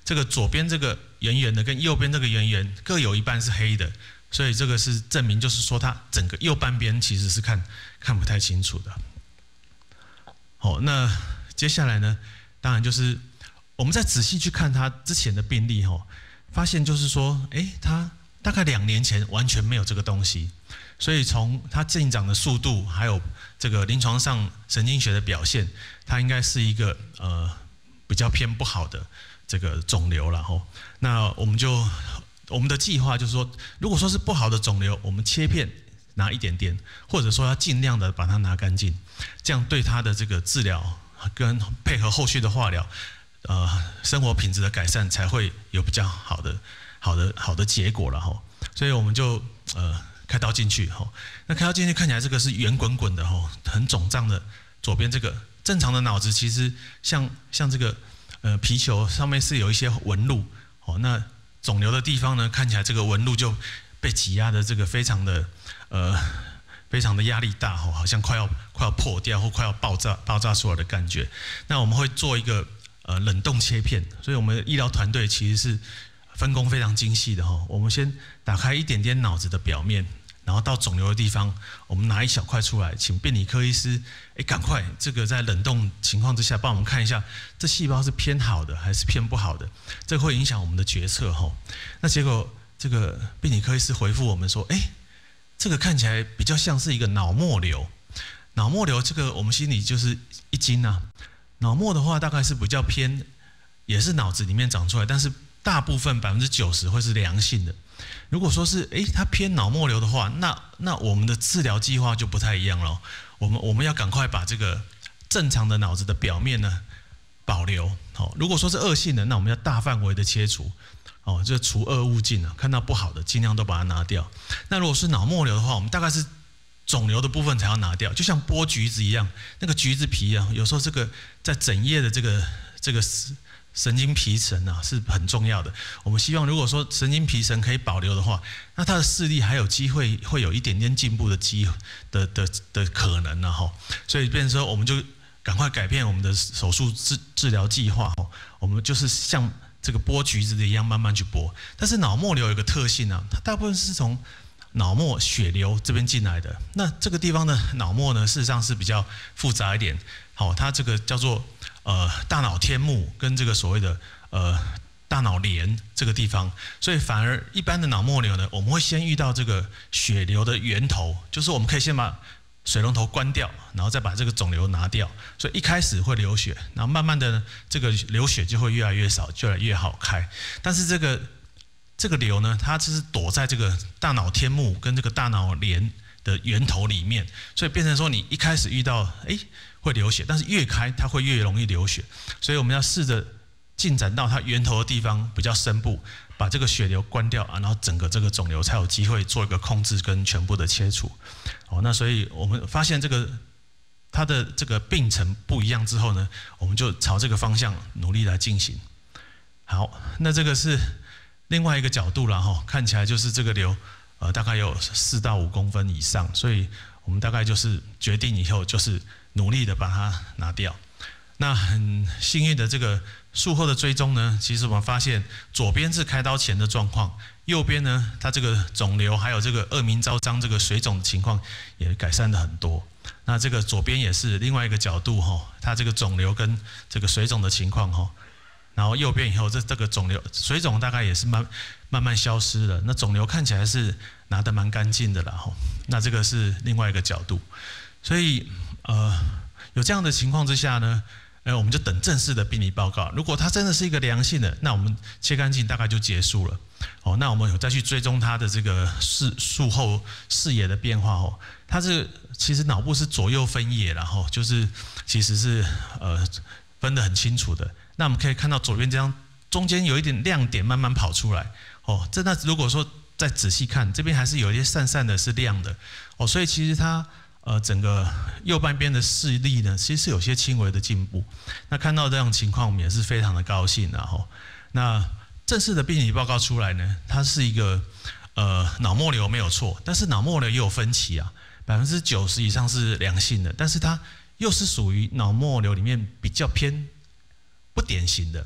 这个左边这个圆圆的跟右边这个圆圆各有一半是黑的，所以这个是证明，就是说它整个右半边其实是看不太清楚的。好，那接下来呢，当然就是我们再仔细去看他之前的病例发现就是说，他大概2年前完全没有这个东西，所以从他进展的速度，还有这个临床上神经学的表现，它应该是一个比较偏不好的这个肿瘤了那我们的计划就是说，如果说是不好的肿瘤，我们切片拿一点点，或者说要尽量的把它拿干净，这样对他的这个治疗跟配合后续的化疗，生活品质的改善才会有比较好的结果了所以我们就开刀进去那开刀进去看起来这个是圆滚滚的很肿胀的，左边这个正常的脑子其实像这个皮球上面是有一些纹路那肿瘤的地方呢，看起来这个纹路就被挤压的这个非常的压力大好像快要破掉或快要爆炸出来的感觉。那我们会做一个冷冻切片，所以我们的医疗团队其实是分工非常精细的我们先打开一点点脑子的表面，然后到肿瘤的地方，我们拿一小块出来，请病理科医师赶快这个在冷冻情况之下帮我们看一下，这细胞是偏好的还是偏不好的，这会影响我们的决策那结果这个病理科医师回复我们说，这个看起来比较像是一个脑膜瘤。脑膜瘤这个我们心里就是一惊啊。脑膜的话大概是比较偏，也是脑子里面长出来，但是大部分90%会是良性的。如果说是它偏脑膜瘤的话，那我们的治疗计划就不太一样了。我们要赶快把这个正常的脑子的表面呢保留。如果说是恶性的，那我们要大范围的切除。就除恶务尽啊，看到不好的尽量都把它拿掉。那如果是脑膜瘤的话，我们大概是肿瘤的部分才要拿掉，就像剥橘子一样，那个橘子皮啊，有时候这个在整叶的这个神经皮层啊是很重要的。我们希望如果说神经皮层可以保留的话，那它的视力还有机会会有一点点进步的可能所以变成说我们就赶快改变我们的手术治疗计划我们就是像这个剥橘子的一样慢慢去剥。但是脑膜瘤有一个特性啊，它大部分是从脑膜血流这边进来的。那这个地方的脑膜呢，事实上是比较复杂一点。它这个叫做大脑天幕跟这个所谓的大脑帘这个地方，所以反而一般的脑膜瘤呢，我们会先遇到这个血流的源头，就是我们可以先把水龙头关掉，然后再把这个肿瘤拿掉，所以一开始会流血，然后慢慢的呢，这个流血就会越来越少，越来越好开。但是这个瘤呢，它就是躲在这个大脑天幕跟这个大脑帘的源头里面，所以变成说你一开始遇到会流血，但是越开它会越容易流血，所以我们要试着进展到它源头的地方比较深部，把这个血流关掉然后整个这个肿瘤才有机会做一个控制跟全部的切除。那所以我们发现它的这个病程不一样之后呢，我们就朝这个方向努力来进行。好，那这个是另外一个角度了看起来就是这个瘤大概有4到5公分以上，所以我们大概就是决定以后就是努力的把它拿掉。那很幸运的这个术后的追踪呢，其实我们发现左边是开刀前的状况，右边呢它这个肿瘤还有这个恶名昭彰这个水肿的情况也改善了很多。那这个左边也是另外一个角度它这个肿瘤跟这个水肿的情况然后右边以后这个肿瘤水肿大概也是慢慢消失了，那肿瘤看起来是拿得蛮干净的啦那这个是另外一个角度。所以有这样的情况之下呢，我们就等正式的病理报告。如果它真的是一个良性的，那我们切干净大概就结束了。那我们有再去追踪它的这个术后视野的变化它这个其实脑部是左右分野啦就是其实是分得很清楚的。那我们可以看到左边这张中间有一点亮点慢慢跑出来那如果说再仔细看，这边还是有一些散散的是亮的所以其实它整个右半边的视力呢，其实是有些轻微的进步。那看到这样情况，我们也是非常的高兴那正式的病理报告出来呢，它是一个脑膜瘤没有错，但是脑膜瘤也有分歧啊，90%以上是良性的，但是它又是属于脑膜瘤里面比较偏不典型的。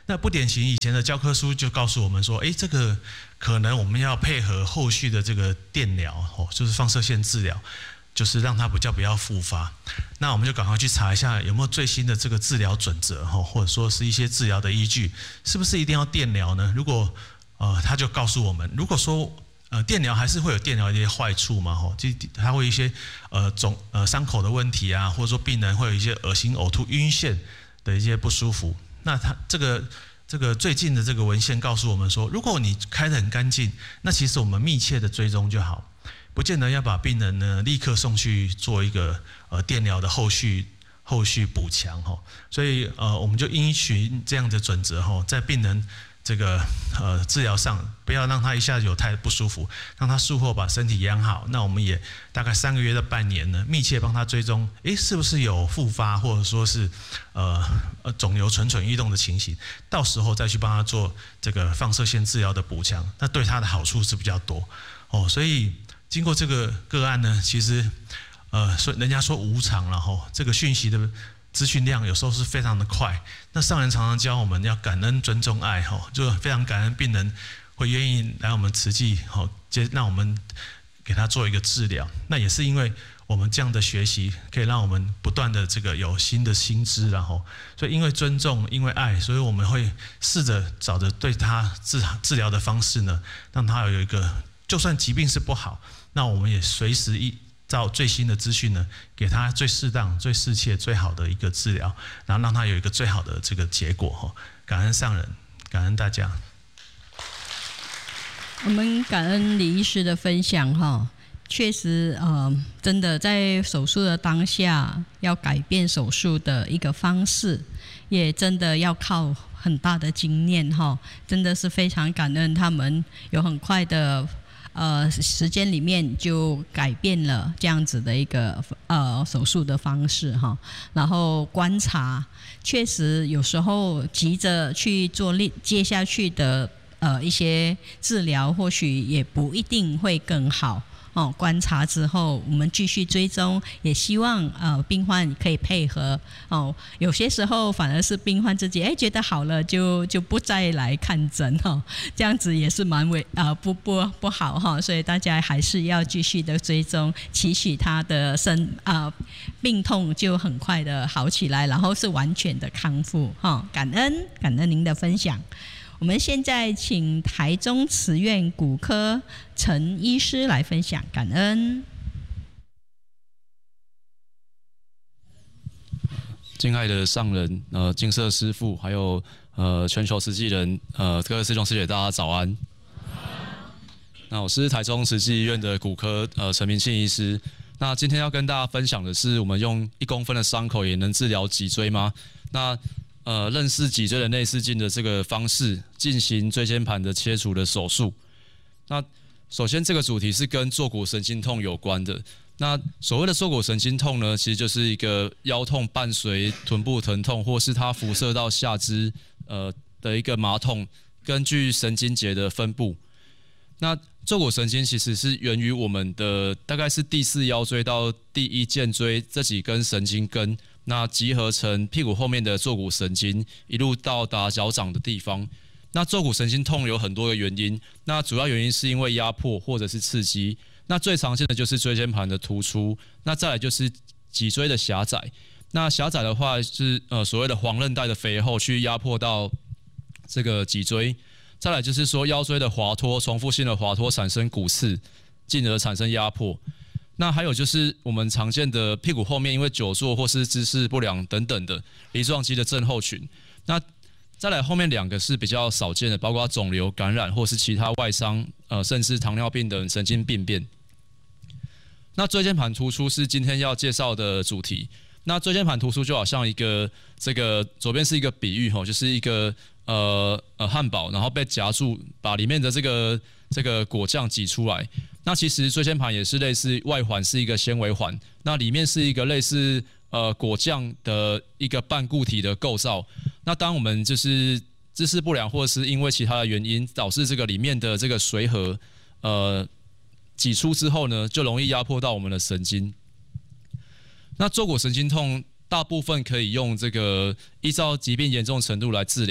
那不典型以前的教科书就告诉我们说，这个可能我们要配合后续的这个电疗，就是放射线治疗，就是让它不要复发。那我们就赶快去查一下有没有最新的这个治疗准则，或者说是一些治疗的依据，是不是一定要电疗呢？如果他就告诉我们，如果说电疗还是会有电疗的一些坏处嘛，它会有一些伤口的问题啊，或者说病人会有一些恶心、呕吐、晕眩的一些不舒服。那他这个最近的这个文献告诉我们说，如果你开得很干净，那其实我们密切的追踪就好，不见得要把病人呢立刻送去做一个电疗的后续补强哈。所以我们就依循这样的准则哈，在病人这个治疗上，不要让他一下子有太不舒服，让他术后把身体养好。那我们也大概3个月到半年呢，密切帮他追踪，是不是有复发或者说是肿瘤蠢蠢欲动的情形，到时候再去帮他做这个放射线治疗的补强，那对他的好处是比较多所以经过这个个案呢，其实所以人家说无常了这个讯息的资讯量有时候是非常的快，那上人常常教我们要感恩、尊重、爱，就非常感恩病人会愿意来我们慈济，让我们给他做一个治疗。那也是因为我们这样的学习，可以让我们不断的这个有新的新知，所以因为尊重、因为爱，所以我们会试着找着对他治疗的方式呢，让他有一个，就算疾病是不好，那我们也随时照最新的资讯呢，给他最适当、最适切、最好的一个治疗，然后让他有一个最好的这个结果。感恩上人，感恩大家。 我们感恩李医师的分享确实真的在手术的当下要改变手术的一个方式，也真的要靠很大的经验真的是非常感恩他们有很快的时间里面就改变了这样子的一个手术的方式然后观察，确实有时候急着去做接下去的一些治疗，或许也不一定会更好观察之后，我们继续追踪，也希望病患可以配合有些时候反而是病患自己觉得好了就不再来看诊这样子也是蛮不好所以大家还是要继续的追踪，期许他的病痛就很快的好起来，然后是完全的康复感恩您的分享。我们现在请台中慈院骨科陈医师来分享，感恩。 敬爱的上人，净色师父，还有全球慈济人，各位师兄师姐，大家早安。那我是台中慈济医院的骨科陈明信医师。那今天要跟大家分享的是，我们用1公分的伤口也能治疗脊椎吗？那认识脊椎的内视镜的这个方式，进行椎间盘的切除的手术。那首先这个主题是跟坐骨神经痛有关的。那所谓的坐骨神经痛呢，其实就是一个腰痛伴随臀部疼痛，或是它辐射到下肢的一个麻痛，根据神经节的分布。那坐骨神经其实是源于我们的大概是第4腰椎到第1剑椎这几根神经根，那集合成屁股后面的坐骨神经，一路到达脚掌的地方。那坐骨神经痛有很多个原因，那主要原因是因为压迫或者是刺激。那最常见的就是椎间盘的突出，那再来就是脊椎的狭窄。那狭窄的话是所谓的黄韧带的肥厚去压迫到这个脊椎。再来就是说腰椎的滑脱，重复性的滑脱产生骨刺，进而产生压迫。那还有就是我们常见的屁股后面因为久坐或是姿势不良等等的梨状肌的症候群。那再来后面2个是比较少见的，包括肿瘤感染或是其他外伤，甚至糖尿病等神经病变。那椎间盘突出是今天要介绍的主题。那椎间盘突出就好像一个这个左边是一个比喻就是一个汉堡，然后被夹住，把里面的这个果酱挤出来。那其实椎间盘也是类似，外环是一个纤维环，那里面是一个类似果酱的一个半固体的构造。那当我们就是姿势不良，或者是因为其他的原因导致这个里面的这个髓核挤出之后呢，就容易压迫到我们的神经。那坐骨神经痛大部分可以用这个依照疾病严重程度来治疗。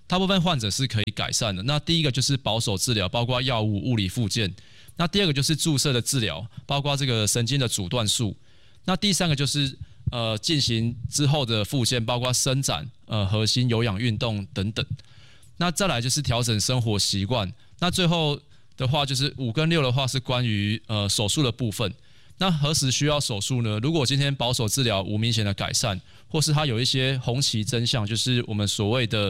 大部分患者是可以改善的。那第一个就是保守治疗，包括药物、物理复健。那第二个就是注射的治疗，包括这个神经的阻断术。那第三个就是进行之后的复健，包括伸展、核心有氧运动等等。那再来就是调整生活习惯。那最后的话就是5跟6的话是关于手术的部分。那何时需要手术呢？如果今天保守治疗无明显的改善，或是它有一些红旗征象，就是我们所谓的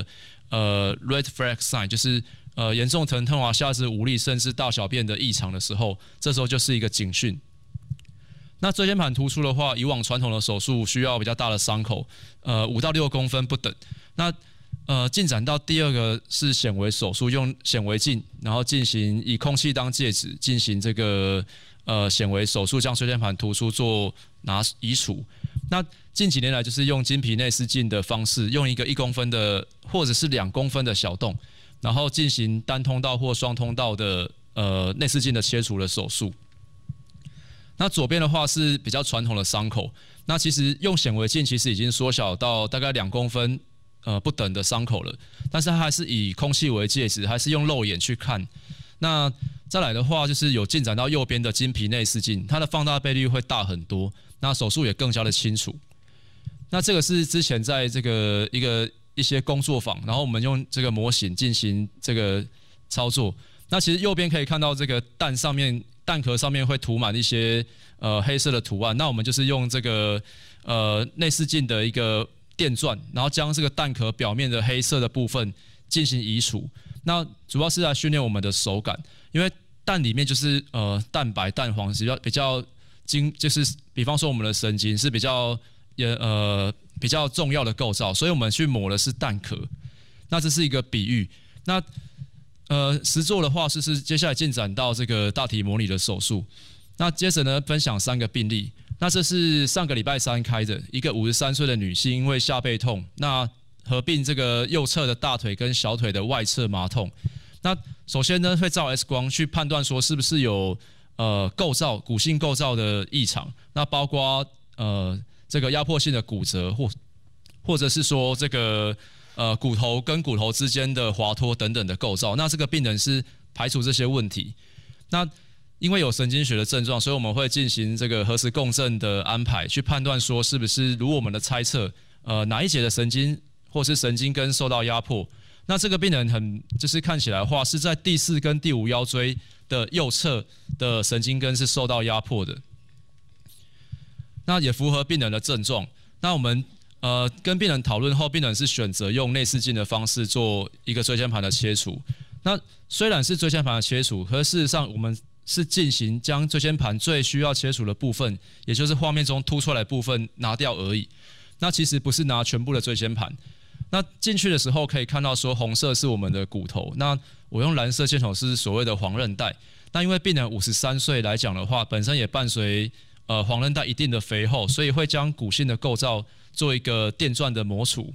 red flag sign， 就是严重疼痛啊、下肢无力，甚至大小便的异常的时候，这时候就是一个警讯。那椎间盘突出的话，以往传统的手术需要比较大的伤口，5到6公分不等。那进展到第二个是显微手术，用显微镜，然后进行以空气当介质进行这个显微手术，将椎间盘突出做移除。那近几年来就是用经皮内视镜的方式，用一个1公分的或者是2公分的小洞，然后进行单通道或双通道的内视镜的切除的手术。那左边的话是比较传统的伤口，那其实用显微镜其实已经缩小到大概2公分不等的伤口了，但是它还是以空气为介质，还是用肉眼去看。那再来的话就是有进展到右边的经皮内视镜，它的放大倍率会大很多，那手术也更加的清楚。那这个是之前在这个一些工作坊，然后我们用这个模型进行这个操作。那其实右边可以看到这个蛋壳上面会涂满一些黑色的图案，那我们就是用这个内视镜的一个电钻，然后将这个蛋壳表面的黑色的部分进行移除。那主要是来训练我们的手感，因为蛋里面就是蛋白、蛋黄比较就是比方说我们的神经是比较重要的构造，所以我们去抹的是蛋壳。那这是一个比喻。那实作的话是接下来进展到这个大体模拟的手术。那接着呢，分享3个病例。那这是上个礼拜3开的一个53岁的女性，因为下背痛，那合并这个右侧的大腿跟小腿的外侧麻痛。那首先呢，会照 X 光去判断说是不是有骨性构造的异常。那包括这个压迫性的骨折，或者是说这个骨头跟骨头之间的滑脱等等的构造。那这个病人是排除这些问题。那因为有神经学的症状，所以我们会进行这个核磁共振的安排，去判断说是不是如我们的猜测，哪一节的神经或是神经根受到压迫。那这个病人就是看起来的话是在第4跟第5腰椎的右侧的神经根是受到压迫的。那也符合病人的症状。那我们跟病人讨论后，病人是选择用内视镜的方式做一个椎间盘的切除。那虽然是椎间盘的切除，可是事实上我们是进行将椎间盘最需要切除的部分，也就是画面中凸出来的部分拿掉而已。那其实不是拿全部的椎间盘。那进去的时候可以看到说红色是我们的骨头，那我用蓝色箭头是所谓的黄韧带。那因为病人53岁来讲的话，本身也伴随黄韧带一定的肥厚，所以会将骨性的构造做一个电钻的磨除。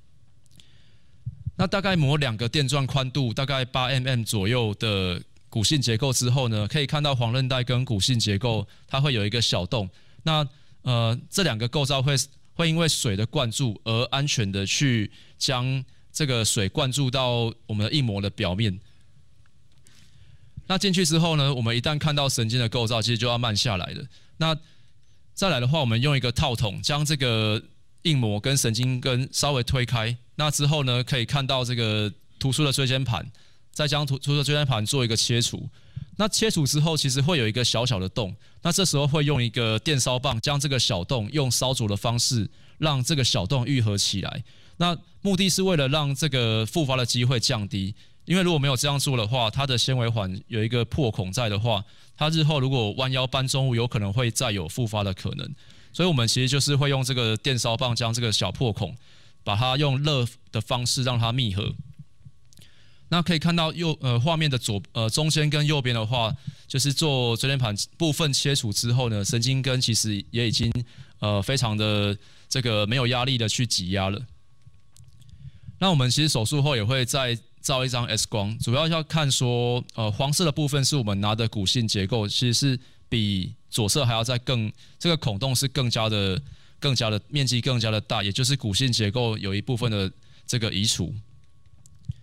那大概磨2个电钻宽度大概8mm 左右的骨性结构之后呢，可以看到黄韧带跟骨性结构它会有一个小洞。那这2个构造会因为水的灌注而安全的去将这个水灌注到我们的硬膜的表面。那进去之后呢，我们一旦看到神经的构造，其实就要慢下来了。那再来的话，我们用一个套筒将这个硬膜跟神经根稍微推开，那之后呢，可以看到这个突出的椎间盘，再将突出的椎间盘做一个切除。那切除之后，其实会有一个小小的洞，那这时候会用一个电烧棒将这个小洞用烧灼的方式让这个小洞愈合起来。那目的是为了让这个复发的机会降低，因为如果没有这样做的话，它的纤维环有一个破孔在的话，它日后如果弯腰搬重物，有可能会再有复发的可能。所以我们其实就是会用这个电烧棒将这个小破孔，把它用热的方式让它密合。那可以看到画面的中间跟右边的话，就是做椎间盘部分切除之后呢，神经根其实也已经非常的这个没有压力的去挤压了。那我们其实手术后也会再照一张 X 光，主要要看说黄色的部分是我们拿的骨性结构，其实是比左侧还要再这个孔洞是更加的面积更加的大，也就是骨性结构有一部分的这个移除。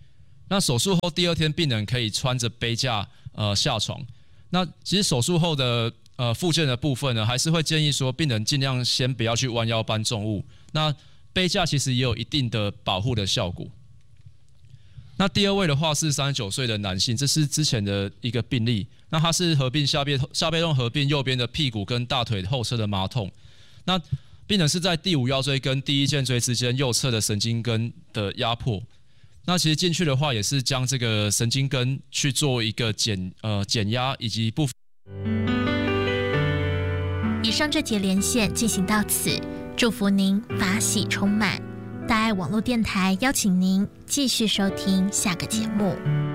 那手术后第2天，病人可以穿着背架下床。那其实手术后的复健的部分呢，还是会建议说，病人尽量先不要去弯腰搬重物。那背架其实也有一定的保护的效果。那第2位的话是39岁的男性，这是之前的一个病例。那他是合并下背痛合并右边的屁股跟大腿后侧的麻痛。那病人是在第5腰椎跟第1肩椎之间右侧的神经根的压迫。那其实进去的话，也是将这个神经根去做一个减压以及部分。 以上这节连线进行到此，祝福您法喜充满。大爱网络电台邀请您继续收听下个节目。